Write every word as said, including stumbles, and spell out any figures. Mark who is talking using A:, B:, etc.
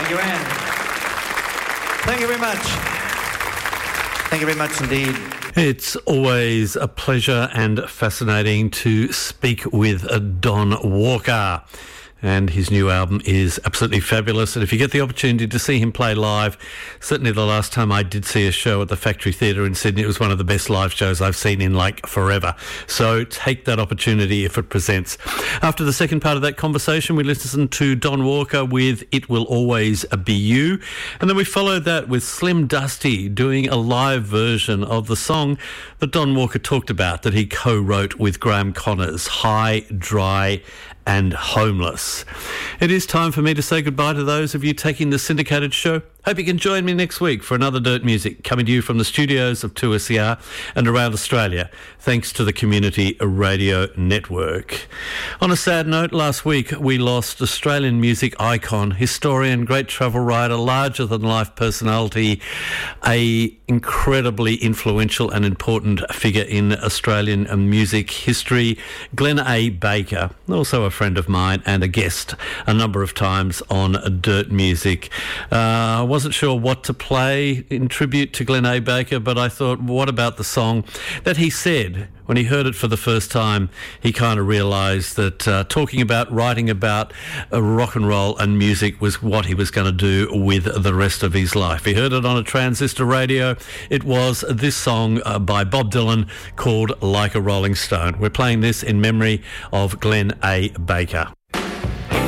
A: Thank you, Anne. Thank you very much. Thank you very much indeed.
B: It's always a pleasure and fascinating to speak with Don Walker. And his new album is absolutely fabulous. And if you get the opportunity to see him play live, certainly the last time I did see a show at the Factory Theatre in Sydney, it was one of the best live shows I've seen in like forever. So take that opportunity if it presents. After the second part of that conversation, we listened to Don Walker with It Will Always Be You. And then we followed that with Slim Dusty doing a live version of the song that Don Walker talked about that he co-wrote with Graham Connors, High, Dry and Homeless. It is time for me to say goodbye to those of you taking the syndicated show. Hope you can join me next week for another Dirt Music coming to you from the studios of two S E R and around Australia, thanks to the Community Radio Network. On a sad note, last week we lost Australian music icon, historian, great travel writer, larger-than-life personality, a incredibly influential and important figure in Australian music history, Glenn A. Baker, also a friend of mine and a guest a number of times on Dirt Music. Uh, I wasn't sure what to play in tribute to Glenn A. Baker, but I thought, what about the song that he said when he heard it for the first time? He kind of realised that uh, talking about, writing about uh, rock and roll and music was what he was going to do with the rest of his life. He heard it on a transistor radio. It was this song uh, by Bob Dylan called Like a Rolling Stone. We're playing this in memory of Glenn A. Baker.